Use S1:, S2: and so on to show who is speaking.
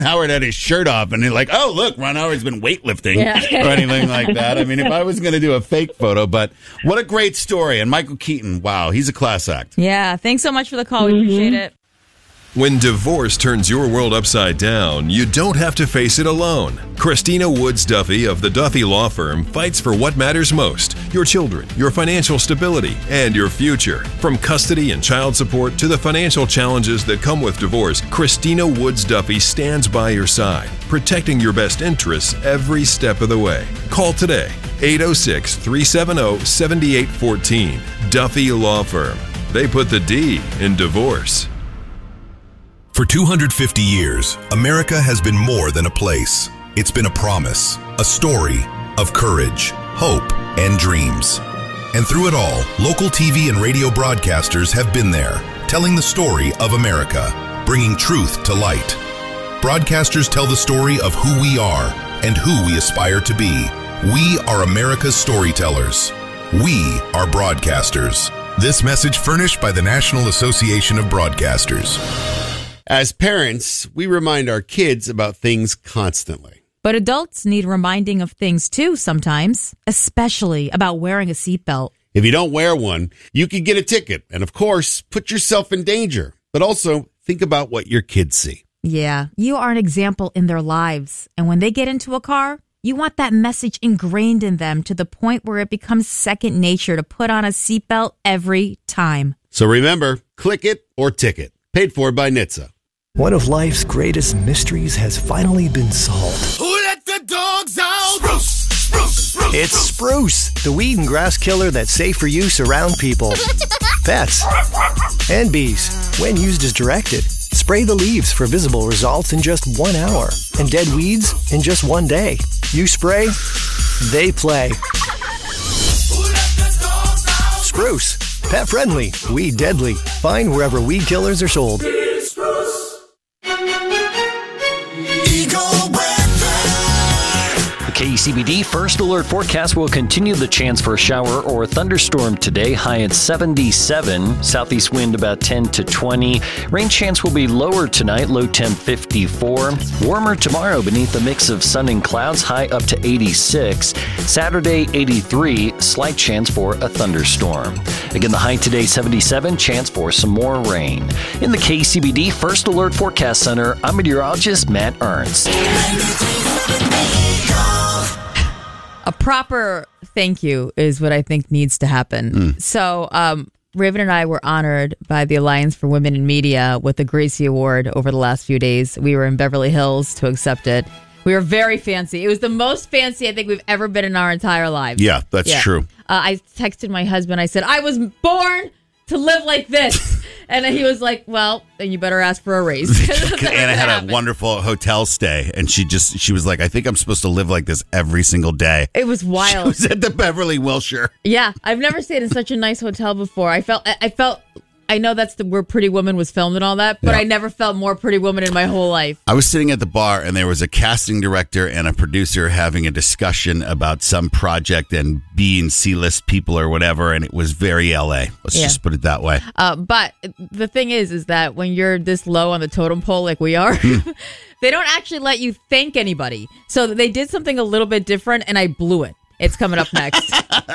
S1: Howard had his shirt off and they're like, oh, look, Ron Howard's been weightlifting or anything like that. I mean, if I was going to do a fake photo, but what a great story. And Michael Keaton, wow, he's a class act.
S2: Yeah, thanks so much for the call. We appreciate it.
S3: When divorce turns your world upside down, you don't have to face it alone. Christina Woods Duffy of the Duffy Law Firm fights for what matters most: your children, your financial stability, and your future. From custody and child support to the financial challenges that come with divorce, Christina Woods Duffy stands by your side, protecting your best interests every step of the way. Call today, 806-370-7814. Duffy Law Firm. They put the D in divorce.
S4: For 250 years, America has been more than a place. It's been a promise, a story of courage, hope, and dreams. And through it all, local TV and radio broadcasters have been there, telling the story of America, bringing truth to light. Broadcasters tell the story of who we are and who we aspire to be. We are America's storytellers. We are broadcasters. This message furnished by the National Association of Broadcasters.
S1: As parents, we remind our kids about things constantly.
S2: But adults need reminding of things too sometimes, especially about wearing a seatbelt.
S1: If you don't wear one, you could get a ticket and, of course, put yourself in danger. But also, think about what your kids see.
S2: Yeah, you are an example in their lives. And when they get into a car, you want that message ingrained in them to the point where it becomes second nature to put on a seatbelt every time.
S1: So remember, click it or ticket. Paid for by NHTSA.
S5: One of life's greatest mysteries has finally been solved.
S6: Who let the dogs out? Spruce, spruce, spruce.
S5: It's Spruce, the weed and grass killer that's safe for use around people, pets, and bees. When used as directed, spray the leaves for visible results in just 1 hour and dead weeds in just 1 day. You spray, they play.
S6: Who let the dogs out?
S5: Spruce, pet friendly, weed deadly. Find wherever weed killers are sold.
S7: KCBD First Alert forecast will continue the chance for a shower or a thunderstorm today, high at 77. Southeast wind about 10 to 20. Rain chance will be lower tonight, low temp 54. Warmer tomorrow beneath a mix of sun and clouds, high up to 86. Saturday 83, slight chance for a thunderstorm. Again, the high today 77, chance for some more rain. In the KCBD First Alert Forecast Center, I'm meteorologist Matt Ernst.
S2: A proper thank you is what I think needs to happen. So, Raven and I were honored by the Alliance for Women in Media with the Gracie Award over the last few days. We were in Beverly Hills to accept it. We were very fancy. It was the most fancy I think we've ever been in our entire lives.
S1: Yeah, that's true.
S2: I texted my husband. I said, I was born to live like this. And he was like, well, then you better ask for a raise.
S1: Anna had a wonderful hotel stay, and she was like, I think I'm supposed to live like this every single day.
S2: It was wild.
S1: She was at the Beverly Wilshire.
S2: Yeah, I've never stayed in such a nice hotel before. I felt, I know that's where Pretty Woman was filmed and all that, but I never felt more Pretty Woman in my whole life.
S1: I was sitting at the bar, and there was a casting director and a producer having a discussion about some project and B and C-list people or whatever, and it was very LA. Let's just put it that way.
S2: But the thing is that when you're this low on the totem pole like we are, they don't actually let you thank anybody. So they did something a little bit different, and I blew it. It's coming up next.